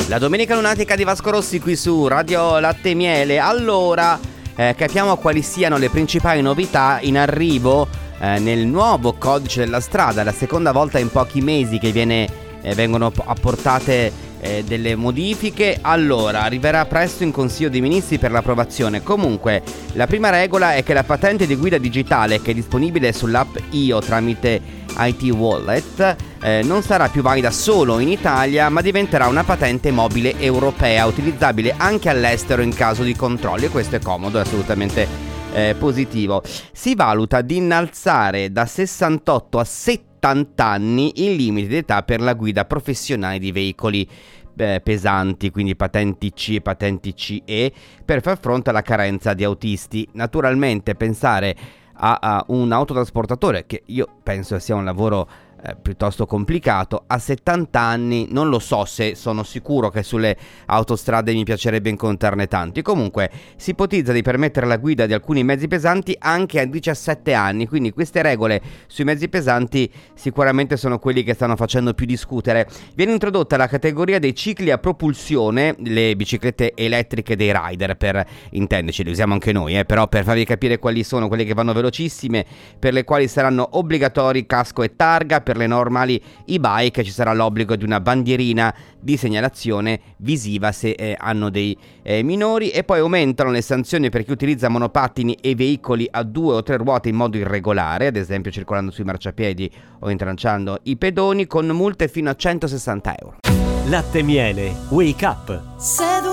La domenica lunatica di Vasco Rossi qui su Radio Latte e Miele. Allora, capiamo quali siano le principali novità in arrivo nel nuovo codice della strada. La seconda volta in pochi mesi che vengono apportate delle modifiche. Allora, arriverà presto in Consiglio dei Ministri per l'approvazione. Comunque, la prima regola è che la patente di guida digitale, che è disponibile sull'app IO tramite IT Wallet, non sarà più valida solo in Italia, ma diventerà una patente mobile europea, utilizzabile anche all'estero in caso di controlli, e questo è comodo, è assolutamente positivo. Si valuta di innalzare da 68 a 70 anni il limite d'età per la guida professionale di veicoli pesanti, quindi patenti C e patenti CE, per far fronte alla carenza di autisti. Naturalmente pensare a un autotrasportatore, che io penso sia un lavoro piuttosto complicato, a 70 anni non lo so se sono sicuro che sulle autostrade mi piacerebbe incontrarne tanti. Comunque si ipotizza di permettere la guida di alcuni mezzi pesanti anche a 17 anni, quindi queste regole sui mezzi pesanti sicuramente sono quelli che stanno facendo più discutere. Viene introdotta la categoria dei cicli a propulsione, le biciclette elettriche dei rider, per intenderci, le usiamo anche noi, però per farvi capire quali sono quelle che vanno velocissime, per le quali saranno obbligatori casco e targa. Per le normali e-bike ci sarà l'obbligo di una bandierina di segnalazione visiva se hanno dei minori, e poi aumentano le sanzioni per chi utilizza monopattini e veicoli a 2 o 3 ruote in modo irregolare, ad esempio circolando sui marciapiedi o intralciando i pedoni, con multe fino a 160 euro. Latte e Miele, Wake Up.